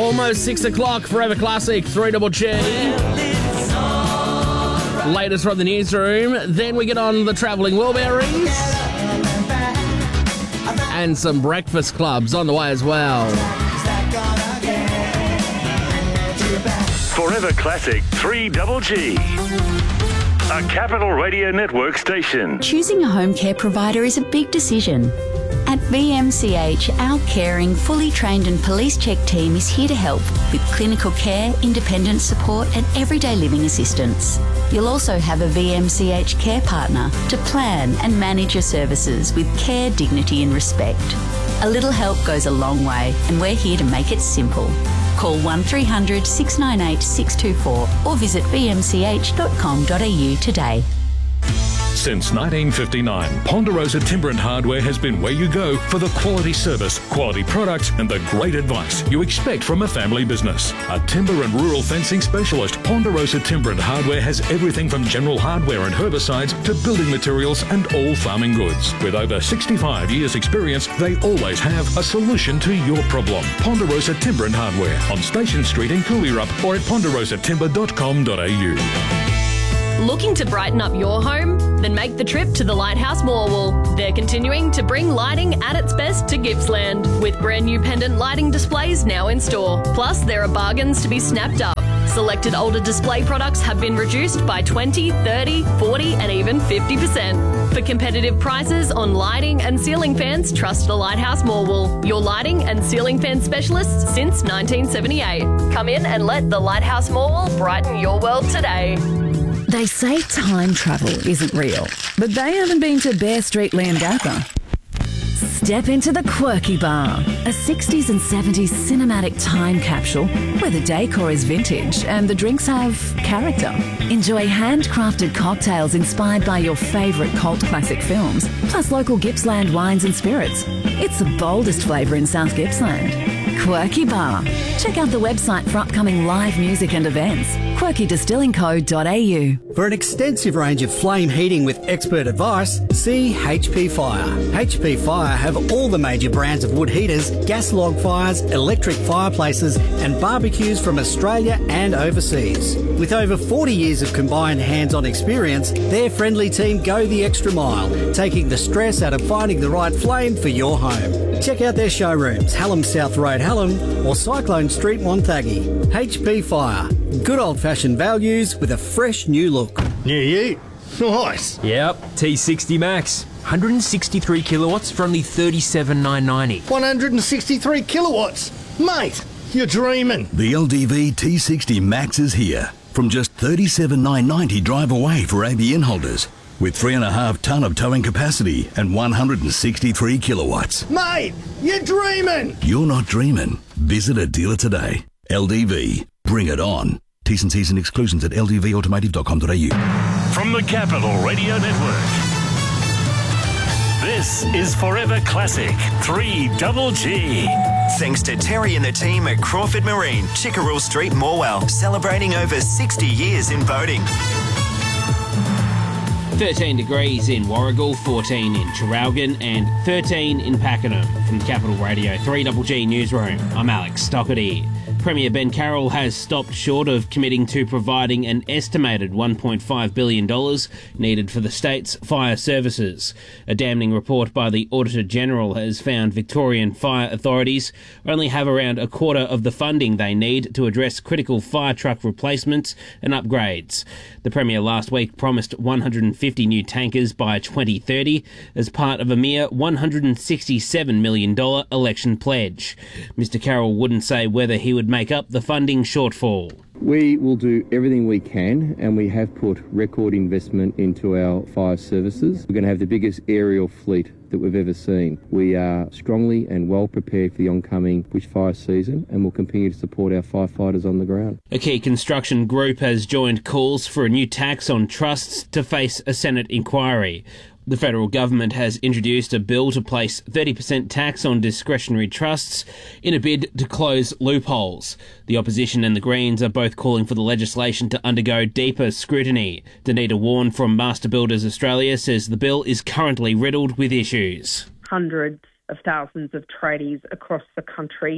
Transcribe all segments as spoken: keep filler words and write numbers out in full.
Almost six o'clock, Forever Classic, three double G. Latest from the newsroom. Then we get on the Travelling Wilburys. And some breakfast clubs on the way as well. Forever Classic, three double G. A Capital Radio Network station. Choosing a home care provider is a big decision. At V M C H, our caring, fully trained and police-checked team is here to help with clinical care, independent support and everyday living assistance. You'll also have a V M C H care partner to plan and manage your services with care, dignity and respect. A little help goes a long way and we're here to make it simple. Call one three hundred six nine eight six two four or visit v m c h dot com dot a u today. Since nineteen fifty-nine, Ponderosa Timber and Hardware has been where you go for the quality service, quality products and the great advice you expect from a family business. A timber and rural fencing specialist, Ponderosa Timber and Hardware has everything from general hardware and herbicides to building materials and all farming goods. With over sixty-five years experience, they always have a solution to your problem. Ponderosa Timber and Hardware on Station Street in Cooleyrup or at ponderosa timber dot com dot a u. Looking to brighten up your home? Then make the trip to the Lighthouse Morwell. They're continuing to bring lighting at its best to Gippsland, with brand new pendant lighting displays now in store. Plus, there are bargains to be snapped up. Selected older display products have been reduced by twenty, thirty, forty and even fifty percent. For competitive prices on lighting and ceiling fans, trust the Lighthouse Morwell, your lighting and ceiling fan specialists since nineteen seventy-eight. Come in and let the Lighthouse Morwell brighten your world today. They say time travel isn't real, but they haven't been to Bear Street, Leongatha. Step into the Quirky Bar, a sixties and seventies cinematic time capsule where the decor is vintage and the drinks have character. Enjoy handcrafted cocktails inspired by your favourite cult classic films, plus local Gippsland wines and spirits. It's the boldest flavour in South Gippsland. Quirky Bar. Check out the website for upcoming live music and events. quirky distilling co dot a u. For an extensive range of flame heating with expert advice, see H P Fire. H P Fire have all the major brands of wood heaters, gas log fires, electric fireplaces and barbecues from Australia and overseas. With over forty years of combined hands-on experience, their friendly team go the extra mile, taking the stress out of finding the right flame for your home. Check out their showrooms, Hallam South Road, Hallam or Cyclone Street, Wonthaggi. H P Fire. Good old-fashioned values with a fresh new look. Yeah, yeah. Nice. Yep, T sixty Max. one hundred sixty-three kilowatts for only thirty-seven thousand nine hundred ninety. one hundred sixty-three kilowatts? Mate, you're dreaming. The L D V T sixty Max is here. From just thirty-seven thousand nine hundred ninety drive away for A B N holders. With three and a half tonne of towing capacity and one hundred sixty-three kilowatts. Mate, you're dreaming. You're not dreaming. Visit a dealer today. L D V. Bring it on. T's and C's and exclusions at l d v automotive dot com dot a u. From the Capital Radio Network, this is Forever Classic, three double G. Thanks to Terry and the team at Crawford Marine, Chickerell Street, Morwell, celebrating over sixty years in boating. thirteen degrees in Warragul, fourteen in Traralgon and thirteen in Pakenham. From Capital Radio three double G Newsroom, I'm Alex Stockerty. Premier Ben Carroll has stopped short of committing to providing an estimated one point five billion dollars needed for the state's fire services. A damning report by the Auditor-General has found Victorian fire authorities only have around a quarter of the funding they need to address critical fire truck replacements and upgrades. The Premier last week promised one hundred fifty new tankers by twenty thirty as part of a mere one hundred sixty-seven million dollars election pledge. Mister Carroll wouldn't say whether he would make up the funding shortfall. We will do everything we can, and we have put record investment into our fire services. We're going to have the biggest aerial fleet that we've ever seen. We are strongly and well prepared for the oncoming bushfire season, and will continue to support our firefighters on the ground. A key construction group has joined calls for a new tax on trusts to face a Senate inquiry. The federal government has introduced a bill to place thirty percent tax on discretionary trusts in a bid to close loopholes. The opposition and the Greens are both calling for the legislation to undergo deeper scrutiny. Danita Warren from Master Builders Australia says the bill is currently riddled with issues. Hundreds of thousands of tradies across the country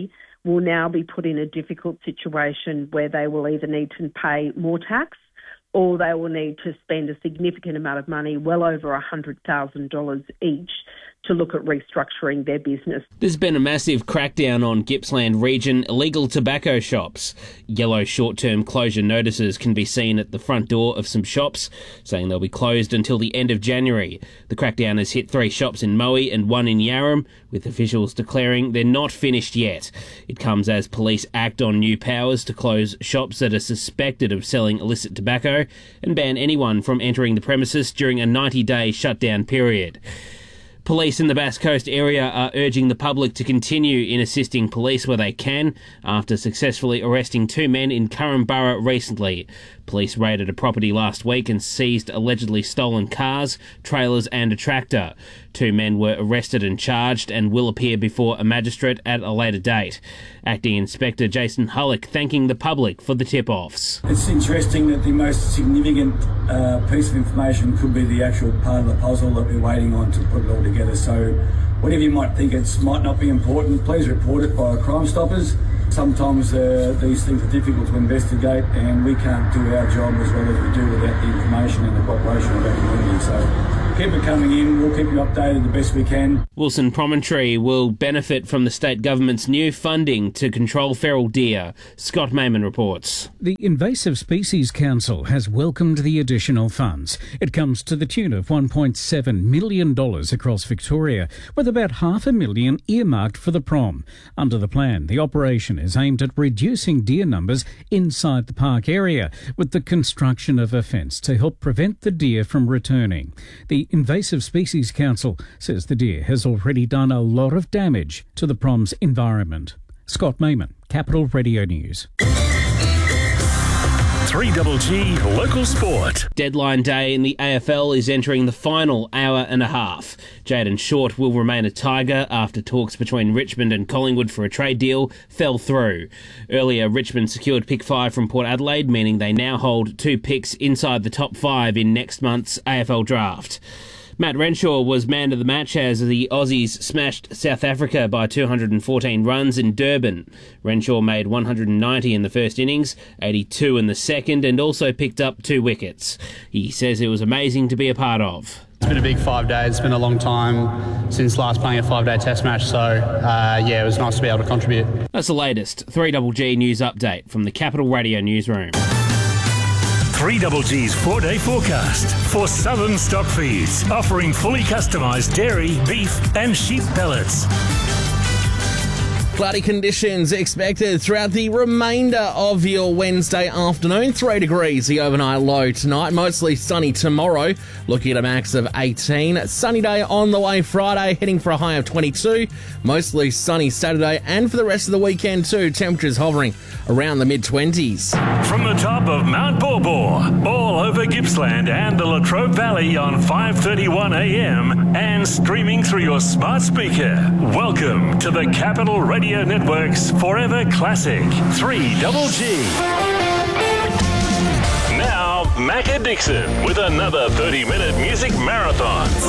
will now be put in a difficult situation where they will either need to pay more tax or they will need to spend a significant amount of money, well over one hundred thousand dollars each, to look at restructuring their business. There's been a massive crackdown on Gippsland region illegal tobacco shops. Yellow short-term closure notices can be seen at the front door of some shops, saying they'll be closed until the end of January. The crackdown has hit three shops in Moe and one in Yarram, with officials declaring they're not finished yet. It comes as police act on new powers to close shops that are suspected of selling illicit tobacco and ban anyone from entering the premises during a ninety-day shutdown period. Police in the Bass Coast area are urging the public to continue in assisting police where they can after successfully arresting two men in Currumborough recently. Police raided a property last week and seized allegedly stolen cars, trailers and a tractor. Two men were arrested and charged and will appear before a magistrate at a later date. Acting Inspector Jason Hullock thanking the public for the tip-offs. It's interesting that the most significant uh, piece of information could be the actual part of the puzzle that we're waiting on to put it all together. So whatever you might think it might not be important, please report it by Crime Stoppers. Sometimes uh, these things are difficult to investigate and we can't do our job as well as we do without the information and the cooperation of our community. So keep it coming in, we'll keep you updated the best we can. Wilson Promontory will benefit from the state government's new funding to control feral deer. Scott Mayman reports. The Invasive Species Council has welcomed the additional funds. It comes to the tune of one point seven million dollars across Victoria, with about half a million earmarked for the prom. Under the plan, the operation is aimed at reducing deer numbers inside the park area, with the construction of a fence to help prevent the deer from returning. The Invasive Species Council says the deer has already done a lot of damage to the prom's environment. Scott Mayman, Capital Radio News. three G G Local Sport. Deadline day in the A F L is entering the final hour and a half. Jayden Short will remain a Tiger after talks between Richmond and Collingwood for a trade deal fell through. Earlier, Richmond secured pick five from Port Adelaide, meaning they now hold two picks inside the top five in next month's A F L draft. Matt Renshaw was man of the match as the Aussies smashed South Africa by two hundred fourteen runs in Durban. Renshaw made one hundred ninety in the first innings, eighty-two in the second, and also picked up two wickets. He says it was amazing to be a part of. It's been a big five days. It's been a long time since last playing a five-day test match, so uh, yeah, it was nice to be able to contribute. That's the latest three G G news update from the Capital Radio newsroom. three G G's four-day forecast for Southern Stock Feeds, offering fully customised dairy, beef and sheep pellets. Cloudy conditions expected throughout the remainder of your Wednesday afternoon. Three degrees, the overnight low tonight. Mostly sunny tomorrow, looking at a max of eighteen. Sunny day on the way Friday, heading for a high of twenty-two. Mostly sunny Saturday, and for the rest of the weekend too, temperatures hovering around the mid-twenties. From the top of Mount Borbor, all over Gippsland and the Latrobe Valley on five thirty-one a m and streaming through your smart speaker. Welcome to the Capital Radio Network's Forever Classic three G G. Now, Macca Dixon with another thirty minute music marathon.